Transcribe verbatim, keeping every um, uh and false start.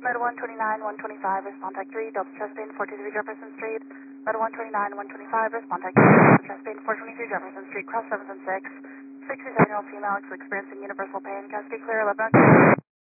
Med one twenty-nine, one twenty-five, respond type three, Delta chest pain, four two three Jefferson Street. Med one twenty-nine, one twenty-five, respond type three, Delta chest pain, four twenty-three Jefferson Street, cross seven seven six. sixty-seven-year-old female is experiencing universal pain. Cascade clear, eleven.